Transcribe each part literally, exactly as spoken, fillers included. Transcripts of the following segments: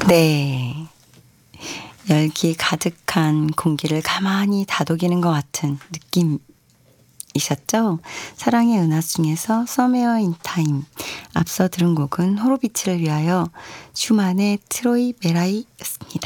네. 열기 가득한 공기를 가만히 다독이는 것 같은 느낌이셨죠? 사랑의 은하 중에서 Somewhere in Time. 앞서 들은 곡은 호로비츠를 위하여 슈만의 트로이 메라이였습니다.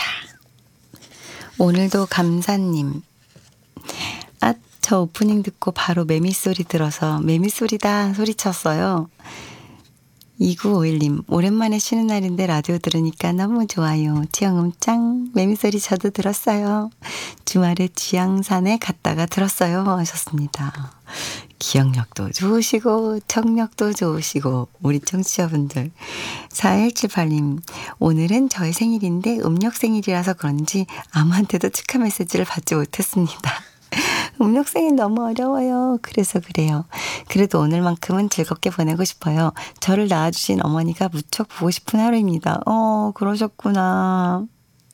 오늘도 감사님. 아, 저 오프닝 듣고 바로 매미 소리 들어서 매미 소리다 소리쳤어요. 이구오일 님, 오랜만에 쉬는 날인데 라디오 들으니까 너무 좋아요. 지영음 짱, 매미소리 저도 들었어요. 주말에 지향산에 갔다가 들었어요 하셨습니다. 기억력도 좋으시고 청력도 좋으시고 우리 청취자분들. 사일칠팔 님, 오늘은 저의 생일인데 음력 생일이라서 그런지 아무한테도 축하 메시지를 받지 못했습니다. 음력 생일 너무 어려워요. 그래서 그래요. 그래도 오늘만큼은 즐겁게 보내고 싶어요. 저를 낳아주신 어머니가 무척 보고 싶은 하루입니다. 어, 그러셨구나.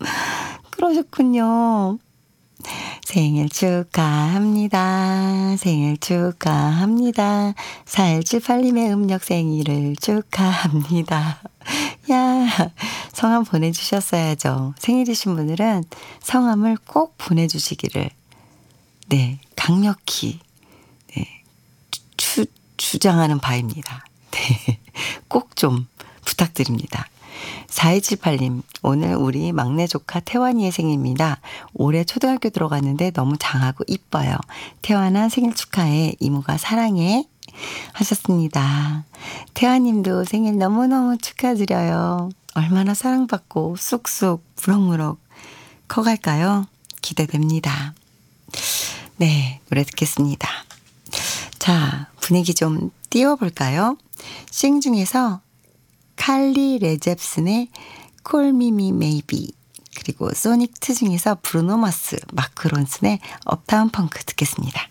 그러셨군요. 생일 축하합니다. 생일 축하합니다. 사일칠팔 님의 음력 생일을 축하합니다. 야, 성함 보내주셨어야죠. 생일이신 분들은 성함을 꼭 보내주시기를 네, 강력히 네, 추, 주장하는 바입니다. 네, 꼭 좀 부탁드립니다. 사이칠팔 님, 오늘 우리 막내 조카 태환이의 생일입니다. 올해 초등학교 들어갔는데 너무 장하고 이뻐요. 태환아 생일 축하해. 이모가 사랑해. 하셨습니다. 태환님도 생일 너무너무 축하드려요. 얼마나 사랑받고 쑥쑥 무럭무럭 커갈까요? 기대됩니다. 네, 노래 듣겠습니다. 자, 분위기 좀 띄워볼까요? 싱 중에서 칼리 레잽슨의 Call Me Me Maybe, 그리고 소닉 투 중에서 브루노 마스, 마크 론슨의 업타운 펑크 듣겠습니다.